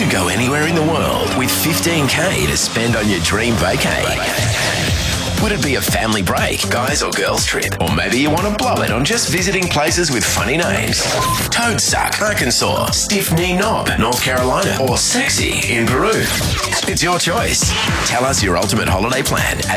could go anywhere in the world with $15K to spend on your dream vacay. Would it be a family break, guys or girls trip? Or maybe you want to blow it on just visiting places with funny names. Toadsuck, Arkansas, Stiff Knee Knob, North Carolina, or Sexy in Peru. It's your choice. Tell us your ultimate holiday plan at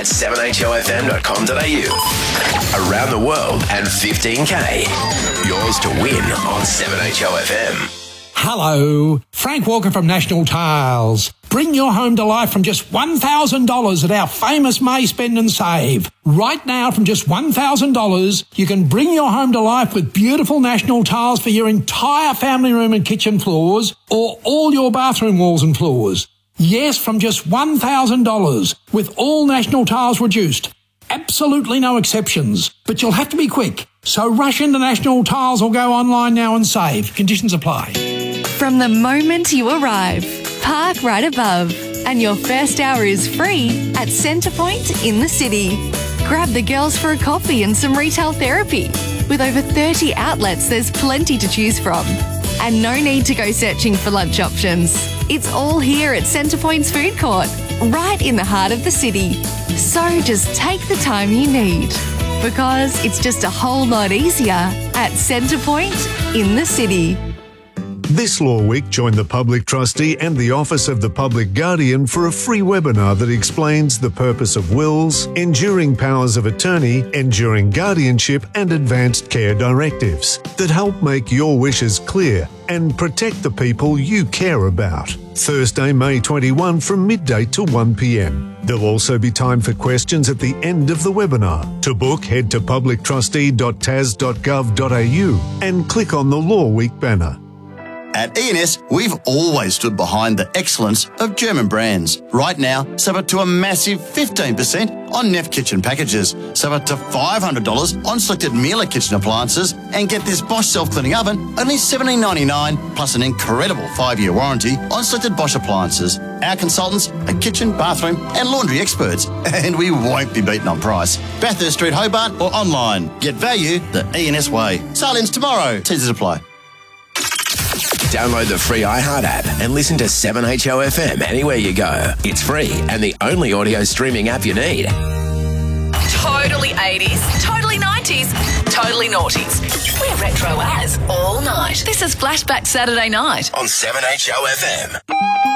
7hofm.com.au. Around the world and $15K. Yours to win on 7HOFM. Hello, Frank Walker from National Tiles. Bring your home to life from just $1,000 at our famous May Spend and Save. Right now, from just $1,000, you can bring your home to life with beautiful National Tiles for your entire family room and kitchen floors, or all your bathroom walls and floors. Yes, from just $1,000, with all National Tiles reduced. Absolutely no exceptions, but you'll have to be quick. So rush into National Tiles or go online now and save. Conditions apply. From the moment you arrive, park right above, and your first hour is free at Centrepoint in the city. Grab the girls for a coffee and some retail therapy. With over 30 outlets, there's plenty to choose from. And no need to go searching for lunch options. It's all here at Centrepoint's food court, right in the heart of the city. So just take the time you need, because it's just a whole lot easier at Centrepoint in the city. This Law Week, join the Public Trustee and the Office of the Public Guardian for a free webinar that explains the purpose of wills, enduring powers of attorney, enduring guardianship and advanced care directives that help make your wishes clear and protect the people you care about. Thursday, May 21 from midday to 1 p.m. There'll also be time for questions at the end of the webinar. To book, head to publictrustee.tas.gov.au and click on the Law Week banner. At E&S, we've always stood behind the excellence of German brands. Right now, save up to a massive 15% on Neff kitchen packages, save up to $500 on selected Miele kitchen appliances, and get this Bosch self-cleaning oven only $17.99, plus an incredible 5-year warranty on selected Bosch appliances. Our consultants are kitchen, bathroom and laundry experts, and we won't be beaten on price. Bathurst Street, Hobart, or online. Get value the E&S way. Sale ends tomorrow. Teasers apply. Download the free iHeart app and listen to 7HOFM anywhere you go. It's free and the only audio streaming app you need. Totally 80s, totally 90s, totally noughties. We're retro as all night. This is Flashback Saturday Night on 7HOFM.